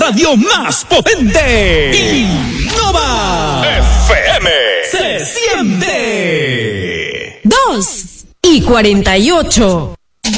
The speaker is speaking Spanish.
radio más potente. Innova FM. Se siente. 2:48.